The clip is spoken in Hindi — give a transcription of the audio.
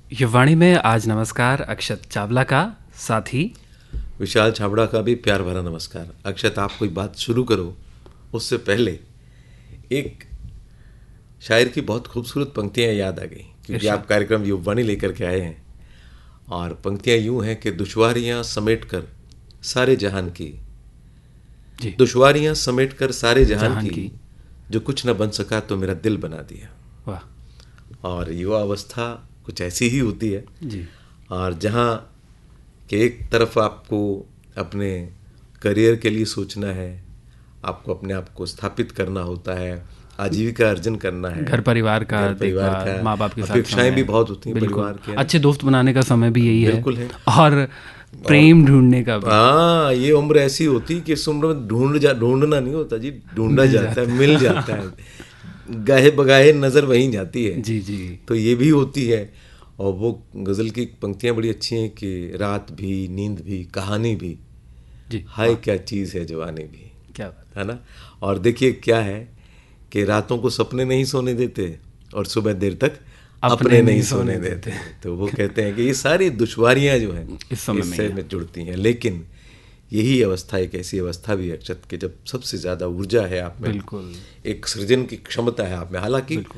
युवाणी में आज नमस्कार अक्षत चावला का, साथ ही विशाल छाबड़ा का भी प्यार भरा नमस्कार। अक्षत, आप कोई बात शुरू करो उससे पहले एक शायर की बहुत खूबसूरत पंक्तियां याद आ गई, क्योंकि आप कार्यक्रम युवाणी लेकर के आए हैं। और पंक्तियां यूं हैं कि दुश्वारियां समेट कर सारे जहान की, दुश्वारियां समेट कर सारे जहान की, जो कुछ न बन सका तो मेरा दिल बना दिया। वाह। और युवा अवस्था कुछ ऐसी ही होती है जी। और जहाँ कि एक तरफ आपको अपने करियर के लिए सोचना है, आपको अपने आप को स्थापित करना होता है, आजीविका अर्जन करना है, घर परिवार का, माँ बाप के साथ अपेक्षाएं भी बहुत होती हैं परिवार के, अच्छे दोस्त बनाने का समय भी यही बिल्कुल है, और प्रेम ढूंढने का भी। हाँ, ये उम्र ऐसी होती कि इस उम्र में ढूंढना नहीं होता जी, ढूंढा जाता है, मिल जाता है, गाहे बगाहे नजर वहीं जाती है। जी जी। तो ये भी होती है। और वो गज़ल की पंक्तियाँ बड़ी अच्छी हैं कि रात भी, नींद भी, कहानी भी, हाय क्या चीज़ है जवानी भी। क्या बात है ना। और देखिए क्या है कि रातों को सपने नहीं सोने देते और सुबह देर तक अपने नहीं सोने देते। तो वो कहते हैं कि ये सारी दुश्वारियाँ जो हैं इससे में जुड़ती हैं, लेकिन यही अवस्था एक ऐसी अवस्था भी है अक्षत कि जब सबसे ज़्यादा ऊर्जा है आप में, बिल्कुल, एक सृजन की क्षमता है आप में। हालांकि